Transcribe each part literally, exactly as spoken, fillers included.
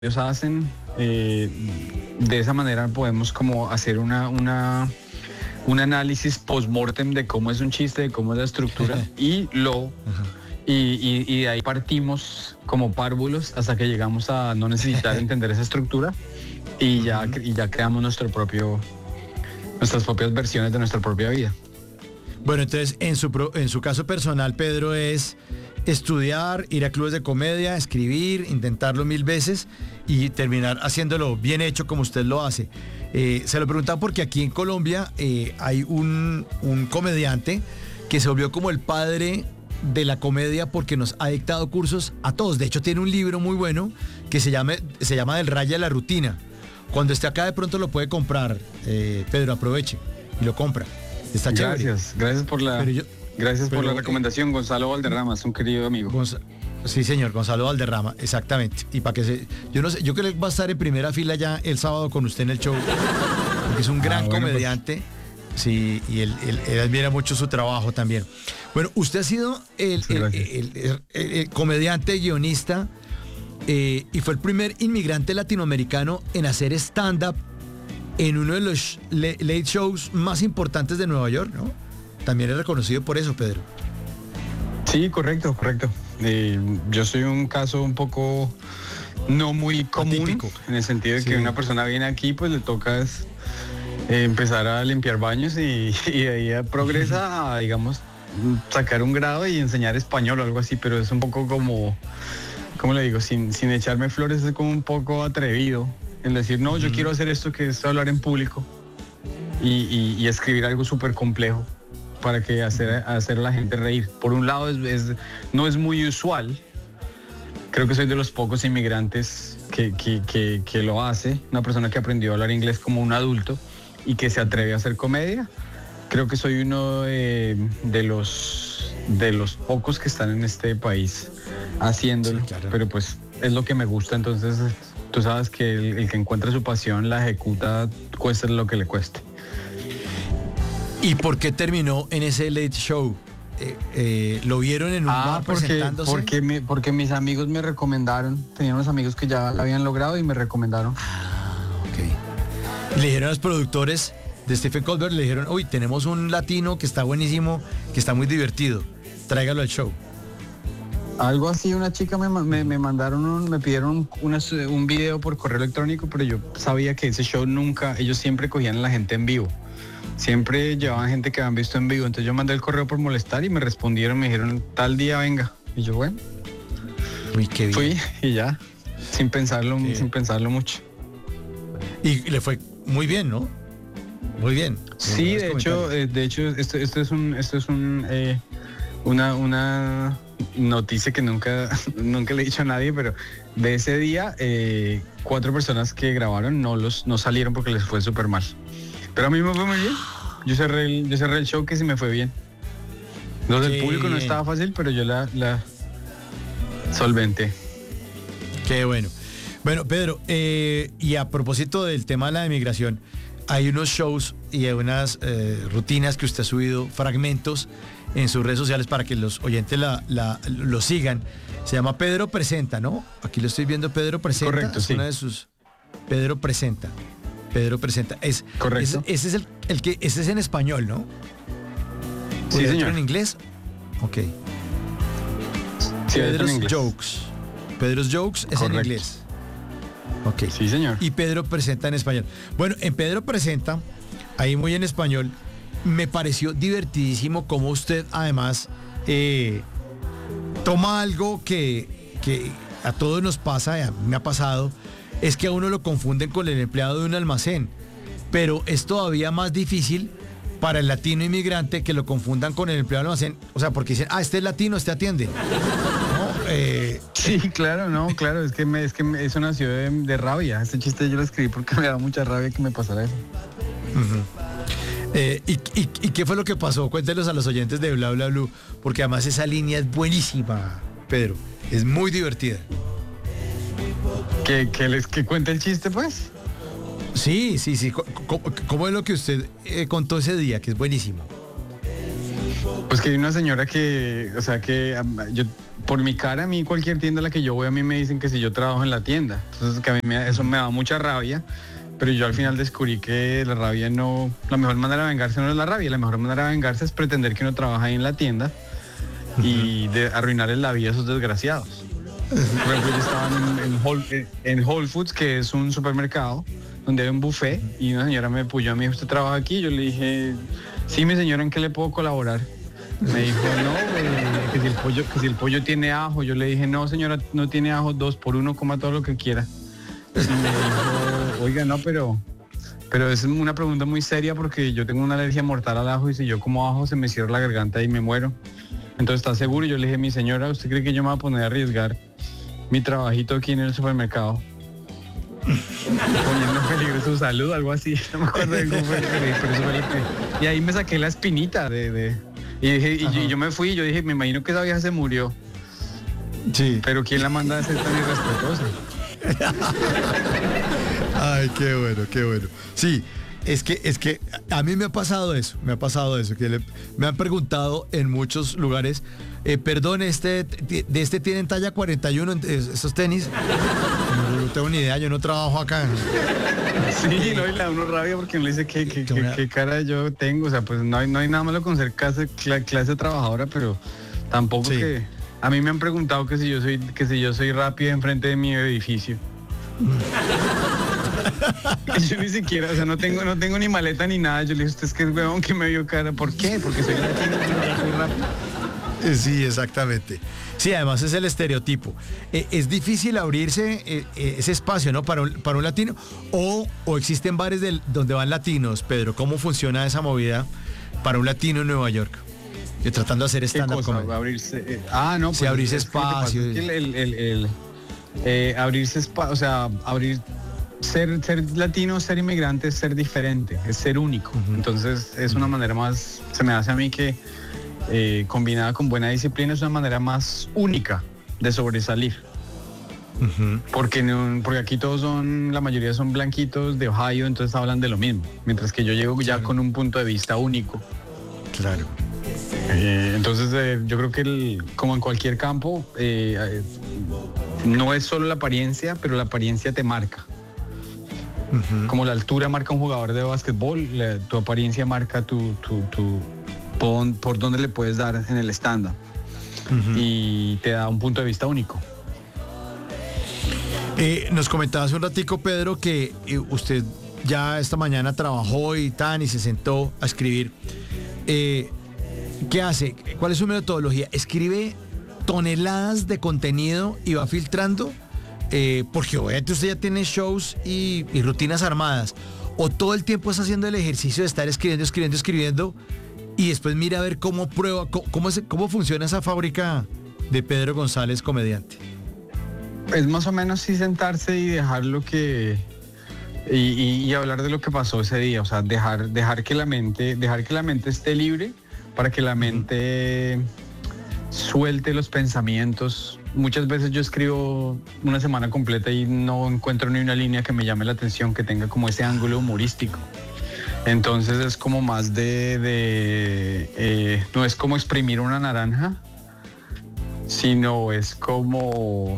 ellos hacen. Eh, de esa manera podemos como hacer una, una, un análisis post-mortem de cómo es un chiste, de cómo es la estructura y lo y, y, y de ahí partimos como párvulos hasta que llegamos a no necesitar entender esa estructura y ya, y ya creamos nuestro propio, nuestras propias versiones de nuestra propia vida. Bueno, entonces en su, pro, en su caso personal, Pedro, es estudiar, ir a clubes de comedia, escribir, intentarlo mil veces y terminar haciéndolo bien hecho como usted lo hace. Eh, se lo preguntaba porque aquí en Colombia eh, hay un, un comediante que se volvió como el padre de la comedia porque nos ha dictado cursos a todos. De hecho, tiene un libro muy bueno que se llama, se llama Del Raya a la Rutina. Cuando esté acá de pronto lo puede comprar. Eh, Pedro, aproveche y lo compra. Está chévere. Gracias, gracias por la... Yo, Gracias por la recomendación, eh, Gonzalo Valderrama, es un querido amigo. Gonz- sí, señor, Gonzalo Valderrama, exactamente. Y para que se, yo no sé, yo creo que va a estar en primera fila ya el sábado con usted en el show, porque es un gran ah, bueno, comediante, pues. Sí, y él, él, él admira mucho su trabajo también. Bueno, usted ha sido el, el, el, el, el, el, el comediante, guionista, eh, y fue el primer inmigrante latinoamericano en hacer stand-up en uno de los late shows más importantes de Nueva York, ¿no? También es reconocido por eso, Pedro. Sí, correcto, correcto. Eh, yo soy un caso un poco no muy común, atípico, en el sentido de sí. que una persona viene aquí, pues le toca es, eh, empezar a limpiar baños y, y de ahí progresa a, digamos, sacar un grado y enseñar español o algo así, pero es un poco como, ¿cómo le digo? Sin, sin echarme flores, es como un poco atrevido en decir, no, yo uh-huh. quiero hacer esto que es hablar en público y, y, y escribir algo súper complejo para que hacer, hacer a la gente reír. Por un lado, es, es, no es muy usual. Creo que soy de los pocos inmigrantes que, que, que, que lo hace. Una persona que aprendió a hablar inglés como un adulto y que se atreve a hacer comedia. Creo que soy uno de, de, los, de los pocos que están en este país haciéndolo. Sí, claro. Pero pues es lo que me gusta. Entonces, tú sabes que el, el que encuentra su pasión la ejecuta, cueste lo que le cueste. ¿Y por qué terminó en ese late show? Eh, eh, ¿Lo vieron en un ah, bar porque, presentándose? Porque, me, porque mis amigos me recomendaron. Tenía unos amigos que ya lo habían logrado y me recomendaron. Ah, ok. Le dijeron a los productores de Stephen Colbert, le dijeron, uy, tenemos un latino que está buenísimo, que está muy divertido. Tráigalo al show. Algo así, una chica me, me, me mandaron, un, me pidieron una, un video por correo electrónico, pero yo sabía que ese show nunca, ellos siempre cogían a la gente en vivo. Siempre llevaban gente que habían visto en vivo, entonces yo mandé el correo por molestar y me respondieron, me dijeron, tal día venga. Y yo, bueno, uy, qué bien. Fui y ya, sin pensarlo, sí. sin pensarlo mucho. Y le fue muy bien, ¿no? Muy bien. Sí, de hecho, eh, de hecho, esto, esto es un, esto es un, eh, una, una noticia que nunca, nunca le he dicho a nadie, pero de ese día, eh, cuatro personas que grabaron no los, no salieron porque les fue súper mal. Pero a mí me fue muy bien. Yo cerré el, yo cerré el show que sí me fue bien. Los del público no estaba fácil, pero yo la, la solventé. Qué bueno. Bueno, Pedro, eh, y a propósito del tema de la emigración, hay unos shows y hay unas eh, rutinas que usted ha subido, fragmentos en sus redes sociales para que los oyentes la, la, lo sigan. Se llama Pedro Presenta, ¿no? Aquí lo estoy viendo, Pedro Presenta. Correcto, es sí. Una de sus... Pedro Presenta. Pedro Presenta. Es, Correcto. Es, ese es el, el que, ese es en español, ¿no? Sí, señor. ¿En inglés? Ok. Sí, Pedro's en inglés. Jokes. Pedro's Jokes es Correcto. en inglés. Ok. Sí, señor. Y Pedro Presenta en español. Bueno, en Pedro Presenta, ahí muy en español, me pareció divertidísimo cómo usted además eh, toma algo que, que a todos nos pasa, a mí me ha pasado, es que a uno lo confunden con el empleado de un almacén, pero es todavía más difícil para el latino inmigrante que lo confundan con el empleado del almacén, o sea, porque dicen, ah, este es latino, este atiende. ¿No? Eh, sí, claro, no, claro, es que, me, es que me, eso nació de, de rabia. Este chiste yo lo escribí porque me daba mucha rabia que me pasara eso. Uh-huh. Eh, y, y, ¿Y qué fue lo que pasó? Cuéntenos a los oyentes de Bla Bla Blue, porque además esa línea es buenísima, Pedro, es muy divertida. ¿Que, que les que cuente el chiste, pues? Sí, sí, sí. ¿Cómo, cómo es lo que usted eh, contó ese día? Que es buenísimo. Pues que hay una señora que, o sea, que yo, por mi cara, a mí cualquier tienda a la que yo voy, a mí me dicen que si yo trabajo en la tienda. Entonces, que a mí me, eso me da mucha rabia, pero yo al final descubrí que la rabia no, la mejor manera de vengarse no es la rabia, la mejor manera de vengarse es pretender que uno trabaja ahí en la tienda y de arruinarles la vida a esos desgraciados. Por ejemplo, yo estaba en, en, Whole, en Whole Foods, que es un supermercado donde hay un buffet, y una señora me puyó a mí, ¿usted trabaja aquí? Yo le dije, sí, mi señora, ¿en qué le puedo colaborar? Me dijo, no, eh, que, si el pollo, que si el pollo tiene ajo. Yo le dije, no, señora, no tiene ajo, dos por uno, coma todo lo que quiera. Y me dijo, oiga, no, pero, pero es una pregunta muy seria porque yo tengo una alergia mortal al ajo y si yo como ajo se me cierra la garganta y me muero. Entonces, ¿está seguro? Y yo le dije, mi señora, ¿usted cree que yo me voy a poner a arriesgar mi trabajito aquí en el supermercado poniendo en peligro su salud, algo así? No me acuerdo de cómo fue, pero eso fue lo que... Y ahí me saqué la espinita de... de... Y, dije, y, yo, y yo me fui y yo dije, me imagino que esa vieja se murió. Sí. Pero ¿quién la manda a ser tan irrespetuosa? Ay, qué bueno, qué bueno. Sí, es que, es que a mí me ha pasado eso, me ha pasado eso, que le, me han preguntado en muchos lugares, eh, perdón, este, de este tienen talla cuarenta y uno, esos tenis. No, no tengo ni idea, yo no trabajo acá. Sí, no, y le da uno rabia porque uno le dice que, que, que, que cara yo tengo, o sea, pues no hay, no hay nada malo con ser clase, clase trabajadora, pero tampoco sí. Que a mí me han preguntado que si yo soy, que si yo soy rápido enfrente de mi edificio. Yo ni siquiera, o sea, no tengo, no tengo ni maleta ni nada. Yo le dije, usted es que es huevón que me vio cara. ¿Por qué? Porque soy latino y soy rápido. Sí, exactamente. Sí, además es el estereotipo. Eh, es difícil abrirse eh, ese espacio, ¿no? Para un, para un latino. O, o existen bares del, donde van latinos. Pedro, ¿cómo funciona esa movida para un latino en Nueva York? Yo tratando de hacer stand-up comedy. Abrirse, eh, ah, no, pues sí, abrirse espacio. El, el, el, el, eh, abrirse espacio, o sea, abrir... Ser, ser latino, ser inmigrante es ser diferente, es ser único. Uh-huh. Entonces es una manera más, se me hace a mí que eh, combinada con buena disciplina es una manera más única de sobresalir. Uh-huh. Porque, no, porque aquí todos son, la mayoría son blanquitos de Ohio, entonces hablan de lo mismo. Mientras que yo llego claro. ya con un punto de vista único. Claro. Eh, entonces eh, yo creo que el, como en cualquier campo, eh, eh, no es solo la apariencia, pero la apariencia te marca. Uh-huh. Como la altura marca un jugador de básquetbol, la, tu apariencia marca tu, tu, tu por, por dónde le puedes dar en el stand-up. Uh-huh. Y te da un punto de vista único. Eh, nos comentaba hace un ratico, Pedro, que eh, usted ya esta mañana trabajó y tan y se sentó a escribir. Eh, ¿Qué hace? ¿Cuál es su metodología? ¿Escribe toneladas de contenido y va filtrando? Eh, porque obviamente usted ya tiene shows y, y rutinas armadas, o todo el tiempo está haciendo el ejercicio de estar escribiendo, escribiendo, escribiendo y después mira a ver cómo prueba, cómo, cómo, es, cómo funciona esa fábrica de Pedro González, comediante. Es más o menos sí sentarse y dejar lo que y, y, y hablar de lo que pasó ese día, o sea, dejar, dejar que la mente, dejar que la mente esté libre para que la mente suelte los pensamientos. Muchas veces yo escribo una semana completa y no encuentro ni una línea que me llame la atención, que tenga como ese ángulo humorístico. Entonces es como más de... de eh, no es como exprimir una naranja, sino es como...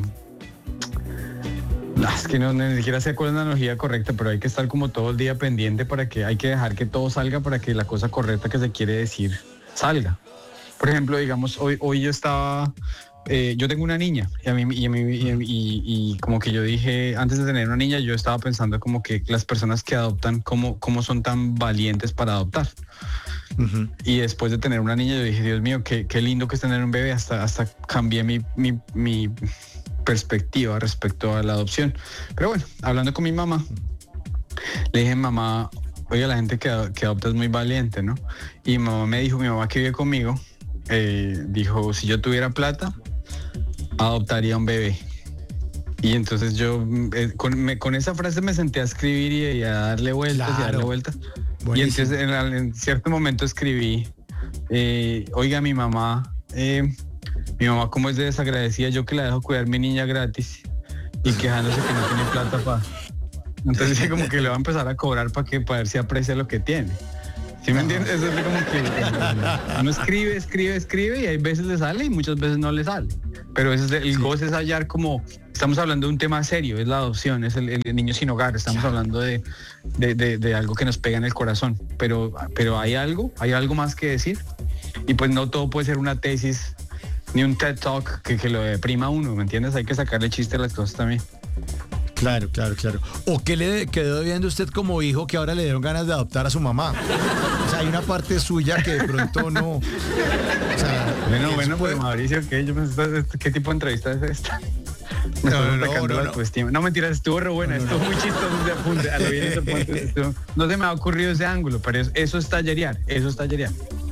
No, es que no, ni siquiera sé cuál es la analogía correcta, pero hay que estar como todo el día pendiente para que... Hay que dejar que todo salga para que la cosa correcta que se quiere decir salga. Por ejemplo, digamos, hoy, hoy yo estaba... Eh, yo tengo una niña y, a mí, y, a mí, y, y, y como que yo dije, antes de tener una niña, yo estaba pensando como que las personas que adoptan, cómo, cómo son tan valientes para adoptar. Uh-huh. Y después de tener una niña, yo dije, Dios mío, qué, qué lindo que es tener un bebé. Hasta, hasta cambié mi, mi, mi perspectiva respecto a la adopción. Pero bueno, hablando con mi mamá, le dije, mamá, oiga, la gente que, que adopta es muy valiente, ¿no? Y mi mamá me dijo, mi mamá que vive conmigo, eh, dijo, si yo tuviera plata, adoptaría un bebé. Y entonces yo eh, con, me, con esa frase me senté a escribir y, y a darle vueltas claro. y a darle vueltas. Buenísimo. Y entonces en, en cierto momento escribí, eh, oiga, mi mamá, eh, mi mamá como es de desagradecida, yo que la dejo cuidar mi niña gratis y quejándose que no tiene plata para... Entonces como que le va a empezar a cobrar para que para ver si aprecia lo que tiene. ¿Sí me entiendes? Eso es como que uno escribe, escribe, escribe y hay veces le sale y muchas veces no le sale. Pero ese es el, el goce es hallar como, estamos hablando de un tema serio, es la adopción, es el, el niño sin hogar, estamos hablando de, de, de, de algo que nos pega en el corazón. Pero, pero hay algo, hay algo más que decir. Y pues no todo puede ser una tesis ni un TED Talk que, que lo deprima a uno, ¿me entiendes? Hay que sacarle chiste a las cosas también. Claro, claro, claro. ¿O qué le quedó viendo usted como hijo que ahora le dieron ganas de adoptar a su mamá? O sea, hay una parte suya que de pronto no... O sea, bueno, bueno, puede... pues Mauricio, ¿qué, yo pensé, ¿qué tipo de entrevista es esta? Me no, no, no, no, la autoestima. No, mentiras, estuvo re buena, no, no, estuvo no. muy chistoso de apunte. A lo bien ese apunte, estuvo, no se me ha ocurrido ese ángulo, pero eso, eso es tallerear, eso es tallerear.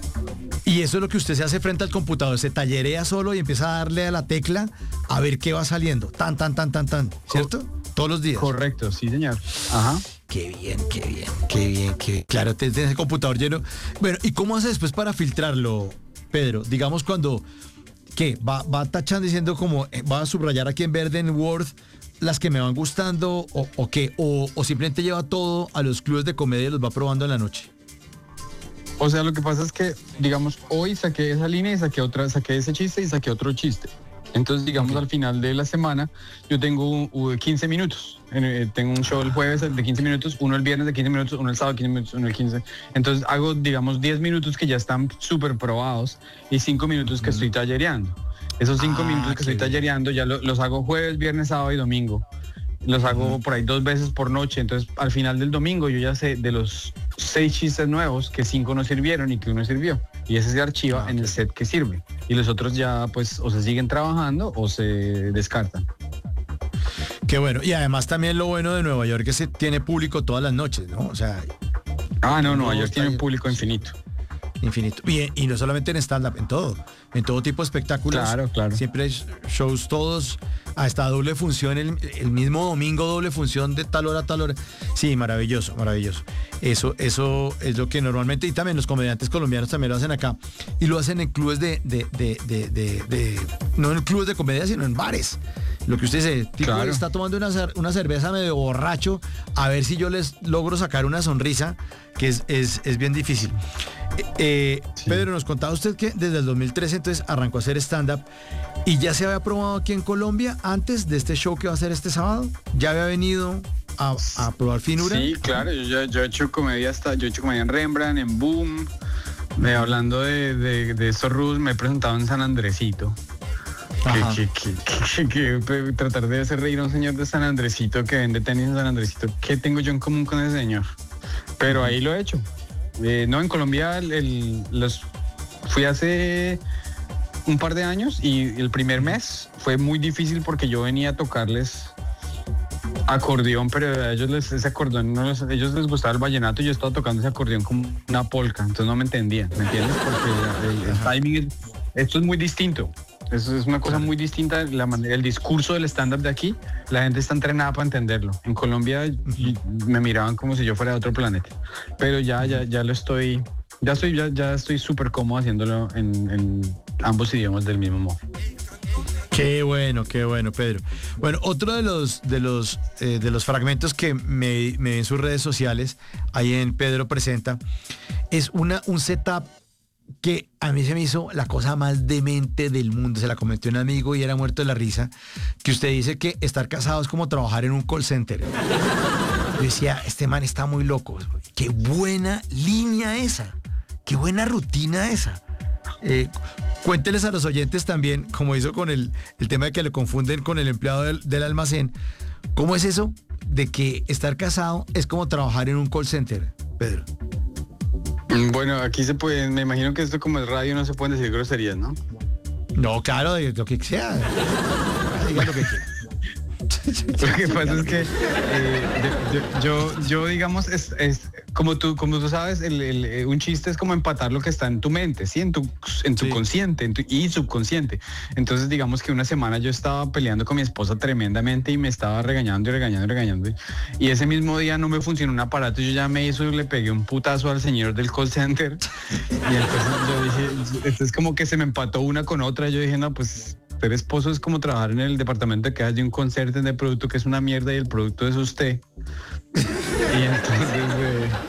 Y eso es lo que usted se hace frente al computador, se tallerea solo y empieza a darle a la tecla a ver qué va saliendo. Tan, tan, tan, tan, tan, ¿cierto? Todos los días. Correcto, sí, señor. Ajá. Qué bien, qué bien, qué bien, qué bien. Claro, tienes ese computador lleno. Bueno, ¿y cómo hace después para filtrarlo, Pedro? Digamos cuando, ¿qué? Va, va tachando diciendo como, va a subrayar aquí en verde en Word las que me van gustando o, o qué, o, o simplemente lleva todo a los clubes de comedia y los va probando en la noche. O sea, lo que pasa es que, digamos, hoy saqué esa línea y saqué otra, saqué ese chiste y saqué otro chiste. Entonces, digamos, okay. al final de la semana, yo tengo uh, quince minutos. Eh, tengo un show el jueves de quince minutos, uno el viernes de quince minutos, uno el sábado de quince minutos, uno el quince. Entonces, hago, digamos, diez minutos que ya están súper probados y cinco minutos que mm. estoy tallereando. Esos cinco ah, minutos que estoy bien. tallereando ya lo, los hago jueves, viernes, sábado y domingo. Los hago por ahí dos veces por noche, entonces al final del domingo yo ya sé de los seis chistes nuevos que cinco no sirvieron y que uno sirvió. Y ese se archiva ah, en el set que sirve. Y los otros ya pues o se siguen trabajando o se descartan. Qué bueno. Y además también lo bueno de Nueva York es que tiene público todas las noches, ¿no? O sea... Ah, no, Nueva York tiene un público infinito. Infinito. Y, y no solamente en stand-up, en todo. En todo tipo de espectáculos. Claro, claro. Siempre hay shows todos, hasta doble función, el, el mismo domingo doble función de tal hora a tal hora. Sí, maravilloso, maravilloso. Eso, eso es lo que normalmente, y también los comediantes colombianos también lo hacen acá. Y lo hacen en clubes de, de, de, de, de, de no en clubes de comedia, sino en bares. Lo que usted dice, tipo claro. está tomando una, una cerveza medio borracho, a ver si yo les logro sacar una sonrisa, que es, es, es bien difícil. Eh, sí. Pedro, nos contaba usted que desde el dos mil trece entonces arrancó a hacer stand-up y ya se había probado aquí en Colombia antes de este show que va a hacer este sábado. ¿Ya había venido a, a probar finura? Sí, claro, yo, yo, yo he hecho comedia hasta, yo he hecho comedia en Rembrandt, en Boom, eh, hablando de, de, de esos rubros, me he presentado en San Andresito. Que, que, que, que, que tratar de hacer reír a un señor de San Andresito que vende tenis en San Andresito, ¿qué tengo yo en común con ese señor? Pero ahí lo he hecho. Eh, no, en Colombia el, el, los fui hace un par de años y el primer mes fue muy difícil porque yo venía a tocarles acordeón, pero a ellos les, ese acordeón, no les, ellos les gustaba el vallenato y yo estaba tocando ese acordeón como una polka, entonces no me entendían, ¿me entiendes? Porque el, el timing, es, esto es muy distinto. Eso es una cosa muy distinta, la manera, el discurso del stand-up de aquí, la gente está entrenada para entenderlo. En Colombia me miraban como si yo fuera de otro planeta, pero ya, ya, ya lo estoy, ya estoy, ya, ya estoy súper cómodo haciéndolo en, en ambos idiomas del mismo modo. Qué bueno, qué bueno, Pedro. Bueno, otro de los de los eh, de los fragmentos que me, me en sus redes sociales, ahí en Pedro Presenta, es una un setup que a mí se me hizo la cosa más demente del mundo. Se la comentó un amigo y era muerto de la risa, que usted dice que estar casado es como trabajar en un call center. Yo decía, este man está muy loco. Qué buena línea esa, qué buena rutina esa. Eh, cuénteles a los oyentes también, como hizo con el, el tema de que le confunden con el empleado del, del almacén, ¿cómo es eso de que estar casado es como trabajar en un call center, Pedro? Bueno, aquí se puede, me imagino que esto como es radio no se pueden decir groserías, ¿no? No, claro, de lo que sea. Diga lo que quiera. Lo que pasa es que eh, yo, yo, yo, digamos, es, es como tú, como tú sabes, el, el, un chiste es como empatar lo que está en tu mente, ¿sí? En tu, en tu sí. consciente en tu, y subconsciente. Entonces, digamos que una semana yo estaba peleando con mi esposa tremendamente y me estaba regañando y regañando y regañando. Y ese mismo día no me funcionó un aparato, yo ya me hizo y le pegué un putazo al señor del call center. Y entonces yo dije, entonces como que se me empató una con otra. Yo dije, no, pues... ser esposo es como trabajar en el departamento de quejas de un conserje de producto que es una mierda y el producto es usted. Y entonces, eh,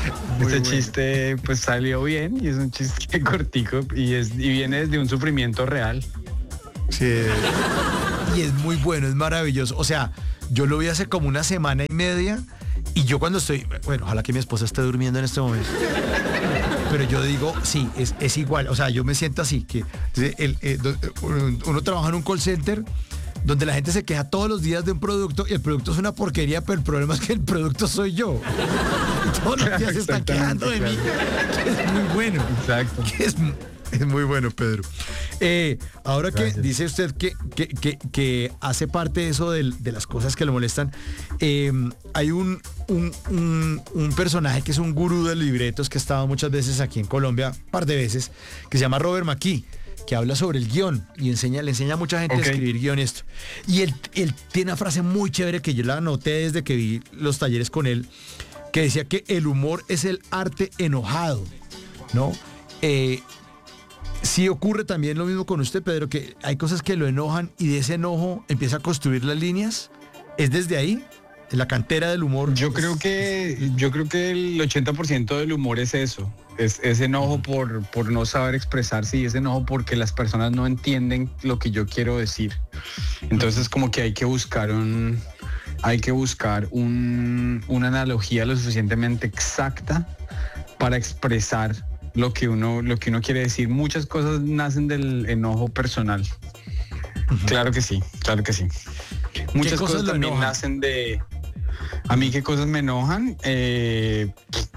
Este bueno. chiste pues salió bien y es un chiste cortico y, es, y viene desde un sufrimiento real. Sí. Y es muy bueno, es maravilloso. O sea, yo lo vi hace como una semana y media y yo cuando estoy, bueno, ojalá que mi esposa esté durmiendo en este momento. Pero yo digo, sí, es, es igual. O sea, yo me siento así, que el, el, uno, uno trabaja en un call center donde la gente se queja todos los días de un producto y el producto es una porquería, pero el problema es que el producto soy yo. Y todos los días se están quejando de claro. mí. Que es muy bueno. Exacto. Que es, es muy bueno, Pedro. Eh, ahora Gracias. que dice usted que, que, que, que hace parte de eso de, de las cosas que lo molestan, eh, hay un, un, un, un personaje que es un gurú de libretos que ha estado muchas veces aquí en Colombia, un par de veces, que se llama Robert McKee, que habla sobre el guión y enseña, le enseña a mucha gente okay. a escribir guión esto. Y él, él tiene una frase muy chévere que yo la anoté desde que vi los talleres con él, que decía que el humor es el arte enojado, ¿no? Eh, sí ocurre también lo mismo con usted, Pedro, que hay cosas que lo enojan y de ese enojo empieza a construir las líneas. ¿Es desde ahí? ¿En la cantera del humor? Yo creo que, yo creo que el ochenta por ciento del humor es eso. Es ese enojo por, por no saber expresarse y ese enojo porque las personas no entienden lo que yo quiero decir. Entonces como que hay que buscar un, hay que buscar un, una analogía lo suficientemente exacta para expresar lo que uno, lo que uno quiere decir. Muchas cosas nacen del enojo personal. Uh-huh. Claro que sí, claro que sí. Muchas cosas, cosas también enojan? nacen de... A mí, ¿qué cosas me enojan? Eh...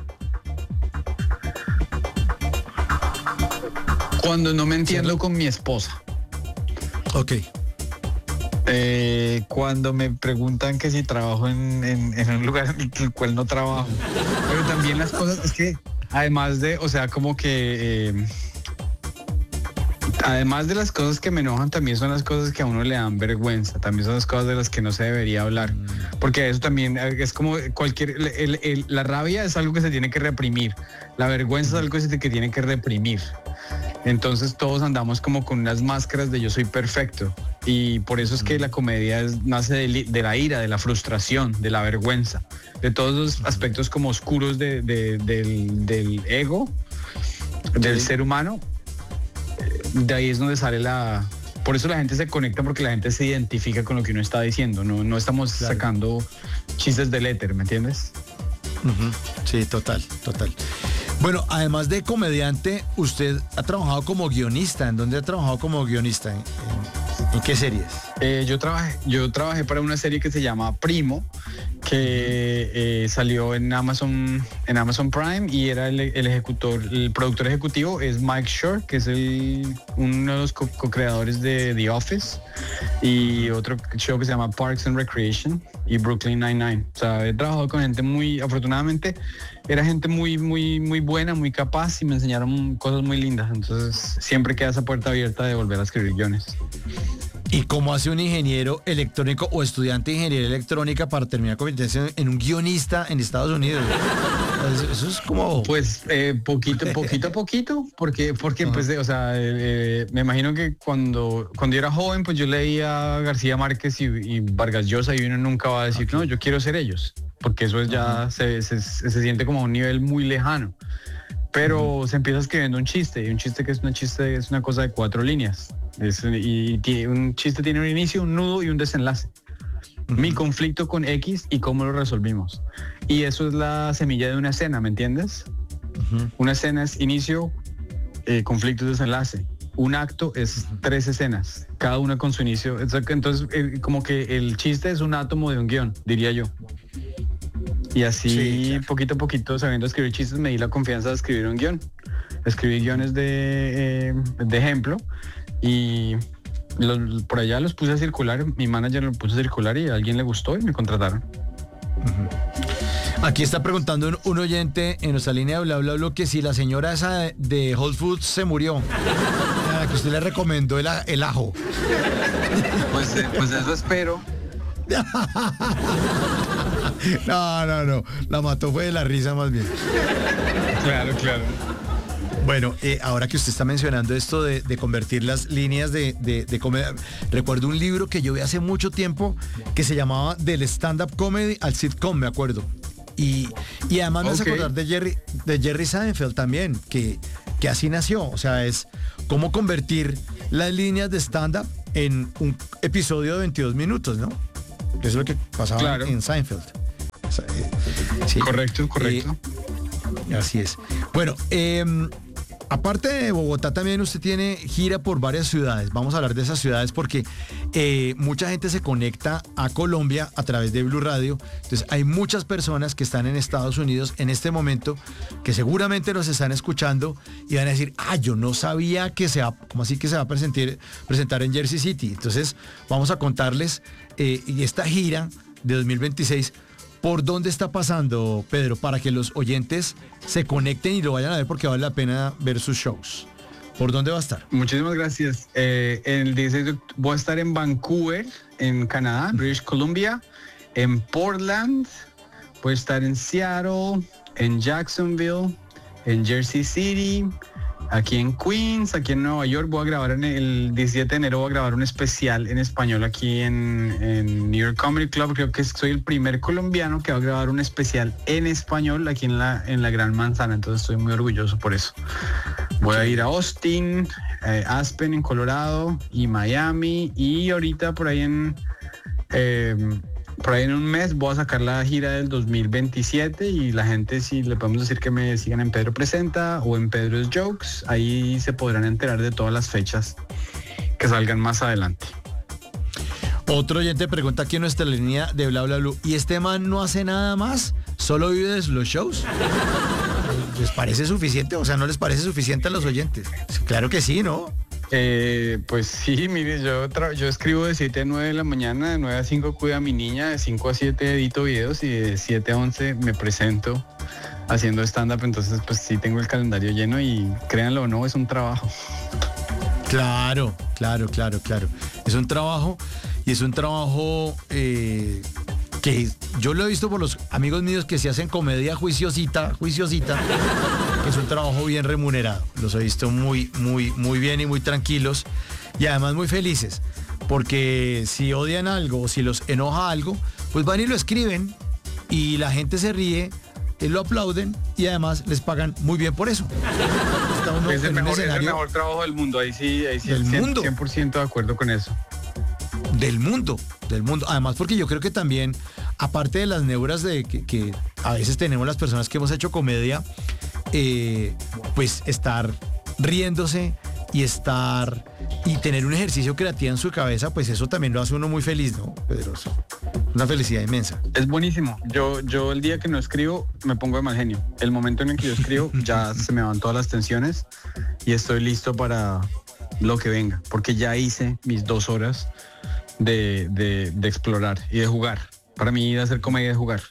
Cuando no me entiendo con mi esposa. Ok. Eh, cuando me preguntan que si trabajo en, en, en un lugar en el cual no trabajo. Pero también las cosas, es que además de, o sea, como que... Eh, además de las cosas que me enojan, también son las cosas que a uno le dan vergüenza, también son las cosas de las que no se debería hablar, porque eso también es como cualquier, el, el, la rabia es algo que se tiene que reprimir, la vergüenza es algo que se tiene que reprimir, entonces todos andamos como con unas máscaras de yo soy perfecto, y por eso es que la comedia es, nace de, de la ira, de la frustración, de la vergüenza, de todos los aspectos como oscuros de, de, del, del ego, del ser humano. De ahí es donde sale la... Por eso la gente se conecta, porque la gente se identifica con lo que uno está diciendo. No, no estamos claro. sacando chistes del éter, ¿me entiendes? Uh-huh. Sí, total, total. Bueno, además de comediante, usted ha trabajado como guionista. ¿En dónde ha trabajado como guionista? ¿En, en, en qué series? Eh, yo, trabajé, yo trabajé para una serie que se llama Primo, que eh, salió en Amazon, en Amazon Prime, y era el, el ejecutor, el productor ejecutivo es Mike Schur, que es el, uno de los co- co-creadores de The Office, y otro show que se llama Parks and Recreation y Brooklyn Nine-Nine. O sea, he trabajado con gente muy, afortunadamente, era gente muy, muy, muy buena, muy capaz, y me enseñaron cosas muy lindas. Entonces, siempre queda esa puerta abierta de volver a escribir guiones. ¿Y cómo hace un ingeniero electrónico o estudiante de ingeniería electrónica para terminar convirtiéndose en un guionista en Estados Unidos? Eso es como... Pues eh, poquito, poquito a poquito, porque, porque uh-huh. pues, o sea, eh, me imagino que cuando, cuando yo era joven, pues yo leía García Márquez y, y Vargas Llosa, y uno nunca va a decir, okay. no, yo quiero ser ellos, porque eso es ya uh-huh. se, se, se, se siente como a un nivel muy lejano. Pero uh-huh. se empieza escribiendo un chiste, y un chiste que es una chiste es una cosa de cuatro líneas. Es, y tiene, un chiste tiene un inicio, un nudo y un desenlace. Uh-huh. Mi conflicto con X y cómo lo resolvimos. Y eso es la semilla de una escena, ¿me entiendes? Uh-huh. Una escena es inicio, eh, conflicto y desenlace. Un acto es uh-huh. tres escenas, cada una con su inicio. Entonces, eh, como que el chiste es un átomo de un guión, diría yo. Y así, sí, claro. poquito a poquito, sabiendo escribir chistes, me di la confianza de escribir un guión. Escribí guiones de, eh, de ejemplo, y los, por allá los puse a circular. Mi manager los puso a circular y a alguien le gustó y me contrataron. Uh-huh. Aquí está preguntando un, un oyente en nuestra línea de bla bla bla que si la señora esa de, de Whole Foods se murió, a la que usted le recomendó el, el ajo. Pues, eh, pues eso espero. No, no, no. La mató fue de la risa más bien. Claro, claro. Bueno, eh, ahora que usted está mencionando esto de, de convertir las líneas de, de, de comedia, recuerdo un libro que yo vi hace mucho tiempo que se llamaba Del Stand-Up Comedy al Sitcom, me acuerdo. Y, y además me hace Okay. acordar de Jerry, de Jerry Seinfeld también, que, que así nació. O sea, es cómo convertir las líneas de stand-up en un episodio de veintidós minutos, ¿no? Eso es lo que pasaba Claro. en Seinfeld. O sea, eh, sí. Correcto, correcto. Eh, así es. Bueno, eh, aparte de Bogotá, también usted tiene gira por varias ciudades. Vamos a hablar de esas ciudades porque eh, mucha gente se conecta a Colombia a través de Blue Radio. Entonces, hay muchas personas que están en Estados Unidos en este momento que seguramente nos están escuchando y van a decir, ah, yo no sabía que se va, ¿cómo así que se va a presentar, presentar en Jersey City? Entonces, vamos a contarles eh, y esta gira de dos mil veintiséis. ¿Por dónde está pasando, Pedro? Para que los oyentes se conecten y lo vayan a ver porque vale la pena ver sus shows. ¿Por dónde va a estar? Muchísimas gracias. Eh, el dieciséis de oct- voy a estar en Vancouver, en Canadá, British Columbia, en Portland, voy a estar en Seattle, en Jacksonville, en Jersey City, aquí en Queens, aquí en Nueva York. Voy a grabar en el diecisiete de enero, voy a grabar un especial en español aquí en, en New York Comedy Club. Creo que soy el primer colombiano que va a grabar un especial en español aquí en la, en la Gran Manzana, entonces estoy muy orgulloso por eso. Voy a ir a Austin, eh, Aspen en Colorado y Miami, y ahorita por ahí en eh, por ahí en un mes voy a sacar la gira del dos mil veintisiete, y la gente, si le podemos decir que me sigan en Pedro Presenta o en Pedro's Jokes, ahí se podrán enterar de todas las fechas que salgan más adelante. Otro oyente pregunta aquí en nuestra línea de Bla Bla Blue, ¿y este man no hace nada más? ¿Solo vive de los shows? ¿Les parece suficiente? O sea, ¿no les parece suficiente a los oyentes? Claro que sí, ¿no? Eh, pues sí, mire, yo, tra- yo escribo de siete a nueve de la mañana, de nueve a cinco cuido a mi niña, de cinco a siete edito videos y de siete a once me presento haciendo stand-up. Entonces, pues sí tengo el calendario lleno y créanlo o no, es un trabajo. Claro, claro, claro, claro. Es un trabajo y es un trabajo eh, que yo lo he visto por los amigos míos que se hacen comedia juiciosita, juiciosita, que es un trabajo bien remunerado. Los he visto muy, muy, muy bien y muy tranquilos y además muy felices, porque si odian algo o si los enoja algo, pues van y lo escriben y la gente se ríe, eh, lo aplauden y además les pagan muy bien por eso. Estamos Es el, en un mejor, es el escenario mejor trabajo del mundo, ahí sí, ahí sí, ¿Del cien- mundo? cien por ciento de acuerdo con eso. del mundo, del mundo. Además, porque yo creo que también, aparte de las neuras de que, que a veces tenemos las personas que hemos hecho comedia, eh, pues estar riéndose y estar y tener un ejercicio creativo en su cabeza, pues eso también lo hace uno muy feliz, ¿no, Pedroso? Una felicidad inmensa. Es buenísimo. Yo, yo el día que no escribo me pongo de mal genio. El momento en el que yo escribo ya se me van todas las tensiones y estoy listo para lo que venga, porque ya hice mis dos horas de, de, de explorar y de jugar. Para mí ir a hacer comedia es jugar.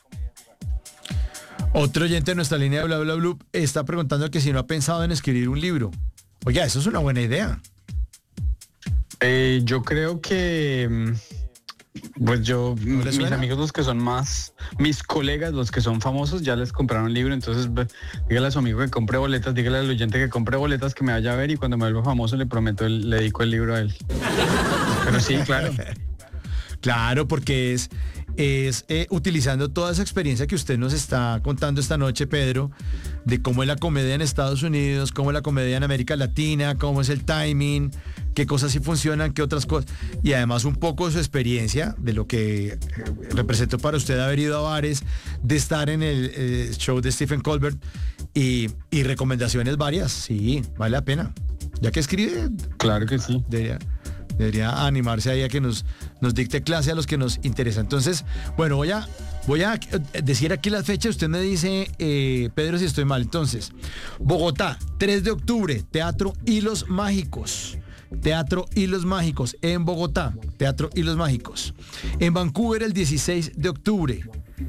Otro oyente de nuestra línea de Bla Bla Blue está preguntando que si no ha pensado en escribir un libro. Oiga, eso es una buena idea. Eh, yo creo que mm, pues yo, ¿No le mis suena? amigos, los que son más, mis colegas, los que son famosos, ya les compraron el libro. Entonces ve- dígale a su amigo que compre boletas, dígale al oyente que compre boletas, que me vaya a ver, y cuando me vuelva famoso le prometo, el- le dedico el libro a él. Pero sí, claro. Claro, porque es, es eh, utilizando toda esa experiencia que usted nos está contando esta noche, Pedro, de cómo es la comedia en Estados Unidos, cómo es la comedia en América Latina, cómo es el timing, qué cosas sí funcionan, qué otras cosas. Y además un poco de su experiencia, de lo que eh, representó para usted haber ido a bares, de estar en el eh, show de Stephen Colbert y, y recomendaciones varias. Sí, vale la pena. Ya que escribe, Claro que sí. debería, debería animarse ahí a que nos, nos dicte clase a los que nos interesa. Entonces, bueno, voy a, voy a decir aquí las fechas. Usted me dice, eh, Pedro, si estoy mal. Entonces, Bogotá, tres de octubre, Teatro Hilos Mágicos. Teatro Hilos Mágicos en Bogotá, Teatro Hilos Mágicos. En Vancouver el dieciséis de octubre.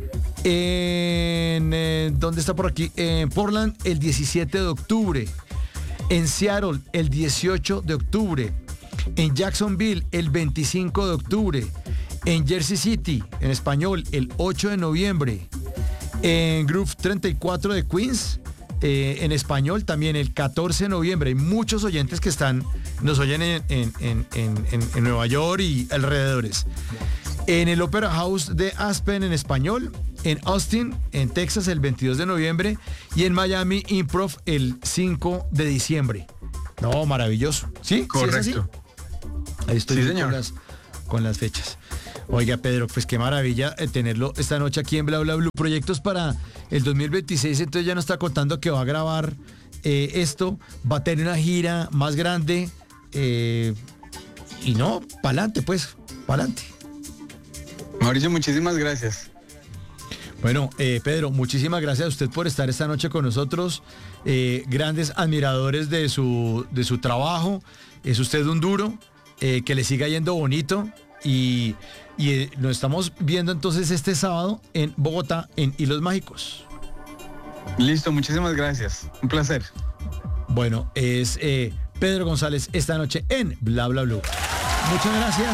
En, eh, ¿dónde está por aquí? En Portland el diecisiete de octubre. En Seattle el dieciocho de octubre. En Jacksonville el veinticinco de octubre. En Jersey City, en español, el ocho de noviembre. En Groove treinta y cuatro de Queens, eh, en español también el catorce de noviembre. Hay muchos oyentes que están, nos oyen en, en, en, en, en Nueva York y alrededores. En el Opera House de Aspen en español, en Austin, en Texas, el veintidós de noviembre y en Miami Improv el cinco de diciembre. No, maravilloso. ¿Sí? Correcto. ¿Sí es así? Ahí estoy Sí, con señor. las, con las fechas. Oiga, Pedro, pues qué maravilla eh, tenerlo esta noche aquí en Bla Bla Blue. Proyectos para el dos mil veintiséis, entonces ya nos está contando que va a grabar eh, esto, va a tener una gira más grande eh, y no, pa'lante pues, pa'lante. Mauricio, muchísimas gracias. Bueno, eh, Pedro, muchísimas gracias a usted por estar esta noche con nosotros. Eh, grandes admiradores de su, de su trabajo. Es usted un duro, eh, que le siga yendo bonito. Y, y eh, nos estamos viendo entonces este sábado en Bogotá, en Hilos Mágicos. Listo, muchísimas gracias. Un placer. Bueno, es eh, Pedro González esta noche en Bla Bla Blue. Muchas gracias.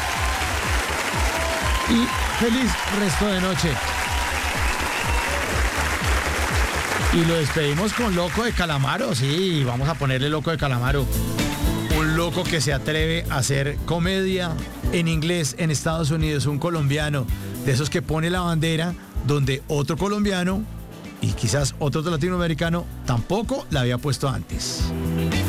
Y feliz resto de noche. Y lo despedimos con Loco de Calamaro. Sí, vamos a ponerle Loco de Calamaro. Un loco que se atreve a hacer comedia en inglés en Estados Unidos. Un colombiano de esos que pone la bandera donde otro colombiano y quizás otro latinoamericano tampoco la había puesto antes.